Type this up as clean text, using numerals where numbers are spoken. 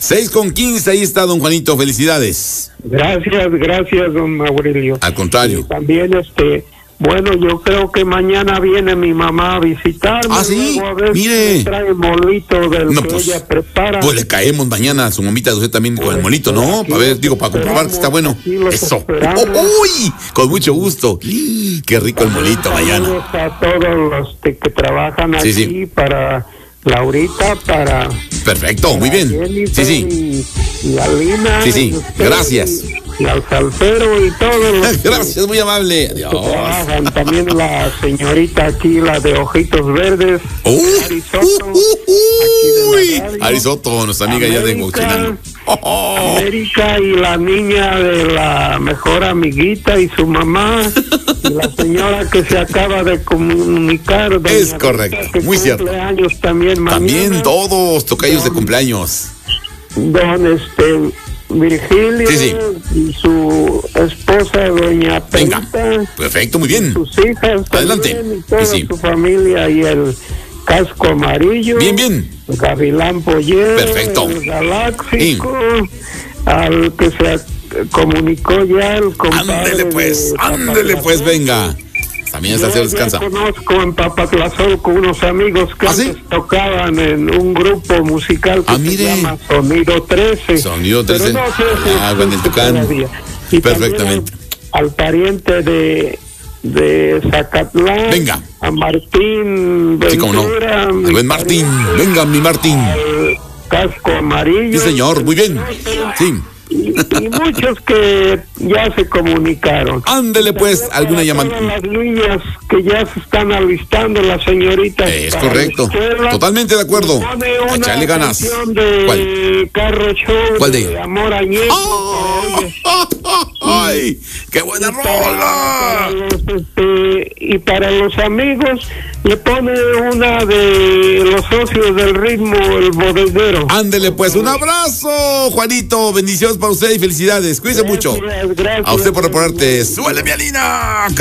6:15, ahí está, don Juanito, felicidades. Gracias, don Aurelio. Al contrario. Y también, bueno, yo creo que mañana viene mi mamá a visitarme. Ah, sí, a ver mire. si me trae molito del No, que pues, ella prepara. Pues le caemos mañana a su mamita de usted también con el molito, ¿no? Para ver, para comprobar que está bueno. Eso. ¡Uy! Con mucho gusto. Qué rico el molito mañana. Saludos a todos los que trabajan aquí, Sí. para Laurita, para... Perfecto, muy bien. Jennifer Sí. Y Alina. Sí, y usted, gracias. Y al salsero y todos los Gracias, muy amable. que Adiós. trabajan. También la señorita aquí, la de ojitos verdes. Arisoto, nuestra amiga ya de Huachinango. América y la niña de la mejor amiguita y su mamá. Y la señora que se acaba de comunicar. Es correcto, que muy cierto. cumpleaños también mañana. También todos tocayos de cumpleaños. Don Virgilio Sí. y su esposa doña Venga. Pelita, Perfecto, muy bien. sus hijas Adelante. también, y toda Sí. su familia y el casco amarillo, Bien. Gavilán Pollero, Perfecto. el Galáctico, al que se comunicó ya el compadre. Ándele pues, venga. También está haciendo descansa. Yo conozco en Papatlazol con unos amigos que ¿Sí? antes tocaban en un grupo musical que se mire. llama Sonido 13. Sonido 13. Pero no sé si En el Tucán. todavía. Y Perfectamente. al pariente de Zacatlán. Venga. A Martín Ventura. Sí, cómo no. Al buen Martín. Venga, mi Martín. Al casco amarillo. Sí, señor. Muy bien. Sí. Y muchos que ya se comunicaron. Ándele pues, alguna llamada. Todas las niñas que ya se están alistando, las señoritas. Es para correcto. la escuela. Totalmente de acuerdo. Pone una Echarle ganas. canción de ¿Cuál? Carro Show. ¿Cuál de ella? Amor Añejo. ¡Ay! ¡Qué buena rola! Y para los amigos le pone una de los socios del ritmo, el bodeguero. Ándele pues, un abrazo, Juanito. Bendiciones para usted y felicidades. Cuídese mucho. Gracias. A usted por reportarte. ¡Súbele, mi Alina!